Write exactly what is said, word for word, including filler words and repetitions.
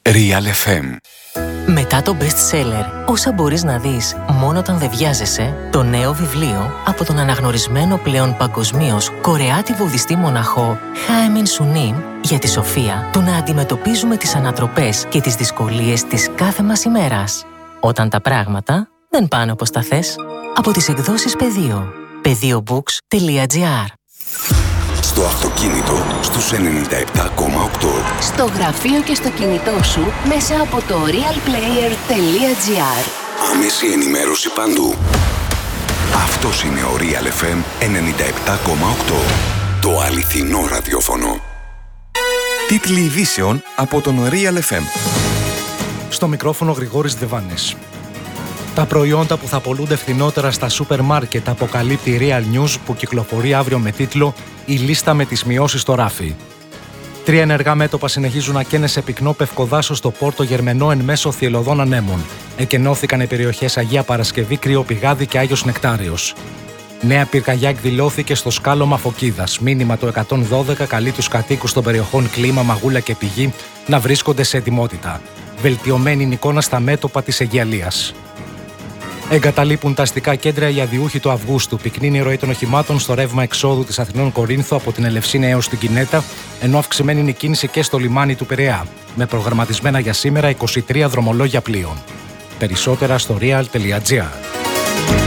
Real εφ εμ. Μετά το best seller «Όσα μπορείς να δεις μόνο όταν δεν βιάζεσαι», το νέο βιβλίο από τον αναγνωρισμένο πλέον παγκοσμίως Κορεάτη βουδιστή μοναχό Χάεμιν Σουνίμ για τη σοφία του να αντιμετωπίζουμε τις ανατροπές και τις δυσκολίες της κάθε μας ημέρας. Όταν τα πράγματα δεν πάνε όπως τα θες. Από τις εκδόσεις Πεδίο. πεδίο μπουκς τελεία τζι άρ. Στο αυτοκίνητο στους ενενήντα επτά κόμμα οκτώ. Στο γραφείο και στο κινητό σου μέσα από το realplayer τελεία τζι άρ. Άμεση ενημέρωση παντού. Αυτός είναι ο Real εφ εμ ενενήντα επτά κόμμα οκτώ. Το αληθινό ραδιόφωνο. Τίτλοι ειδήσεων από τον Real εφ εμ. Στο μικρόφωνο Γρηγόρης Δεβάνης. Τα προϊόντα που θα πωλούνται φθηνότερα στα σούπερ μάρκετ, αποκαλύπτει η Real News, που κυκλοφορεί αύριο με τίτλο «Η λίστα με τις μειώσεις στο ράφι». Τρία ενεργά μέτωπα συνεχίζουν να καίνε σε πυκνό πευκοδάσος στο Πόρτο Γερμενό εν μέσω θυελλωδών ανέμων. Εκενώθηκαν οι περιοχές Αγία Παρασκευή, Κρυοπηγάδη και Άγιος Νεκτάριος. Νέα πυρκαγιά εκδηλώθηκε στο σκάλωμα Φωκίδας. Μήνυμα το εκατόν δώδεκα καλεί τους κατοίκους των περιοχών Κλίμα, Μαγούλα και Πηγή να βρίσκονται σε ετοιμότητα. Βελτιωμένη είναι η εικόνα στα μέτωπα της Αιγιαλίας. Εγκαταλείπουν τα αστικά κέντρα οι αδιούχοι του Αυγούστου. Πυκνή είναι η ροή των οχημάτων στο ρεύμα εξόδου της Αθηνών Κορίνθου από την Ελευσίνα έως την Κινέτα, ενώ αυξημένη είναι η κίνηση και στο λιμάνι του Πειραιά, με προγραμματισμένα για σήμερα είκοσι τρία δρομολόγια πλοίων. Περισσότερα στο real τελεία τζι άρ.